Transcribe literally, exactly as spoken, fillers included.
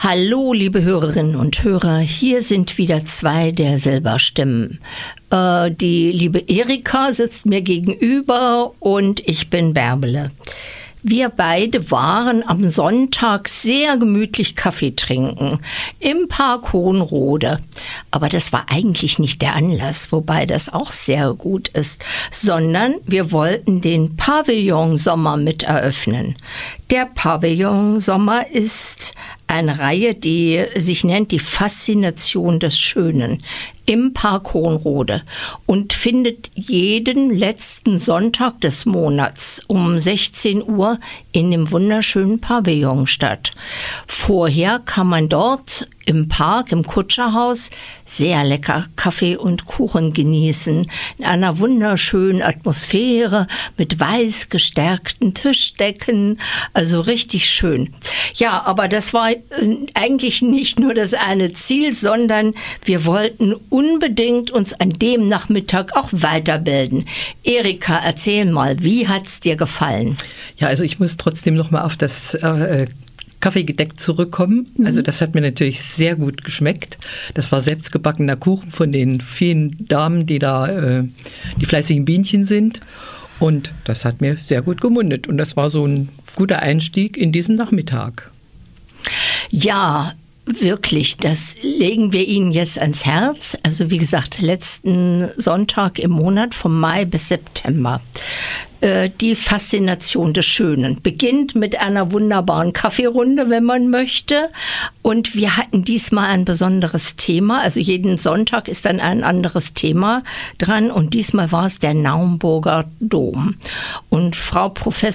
Hallo, liebe Hörerinnen und Hörer, hier sind wieder zwei der Silberstimmen. Äh, die liebe Erika sitzt mir gegenüber und ich bin Bärbele. Wir beide waren am Sonntag sehr gemütlich Kaffee trinken im Park Hohenrode. Aber das war eigentlich nicht der Anlass, wobei das auch sehr gut ist, sondern wir wollten den Pavillon Sommer mit eröffnen. Der Pavillon Sommer ist eine Reihe, die sich nennt die Faszination des Schönen im Park Hohenrode und findet jeden letzten Sonntag des Monats um sechzehn Uhr in dem wunderschönen Pavillon statt. Vorher kann man dort im Park, im Kutscherhaus, sehr lecker Kaffee und Kuchen genießen, in einer wunderschönen Atmosphäre mit weiß gestärkten Tischdecken, also richtig schön. Ja, aber das war eigentlich nicht nur das eine Ziel, sondern wir wollten unbedingt uns an dem Nachmittag auch weiterbilden. Erika, erzähl mal, wie hat's dir gefallen? Ja, also ich muss trotzdem noch mal auf das äh, Kaffeegedeck zurückkommen. Mhm. Also das hat mir natürlich sehr gut geschmeckt. Das war selbstgebackener Kuchen von den vielen Damen, die da äh, die fleißigen Bienchen sind. Und das hat mir sehr gut gemundet. Und das war so ein guter Einstieg in diesen Nachmittag. Ja, wirklich, das legen wir Ihnen jetzt ans Herz. Also wie gesagt, letzten Sonntag im Monat vom Mai bis September. Die Faszination des Schönen beginnt mit einer wunderbaren Kaffeerunde, wenn man möchte. Und wir hatten diesmal ein besonderes Thema. Also jeden Sonntag ist dann ein anderes Thema dran. Und diesmal war es der Naumburger Dom. Und Frau Professor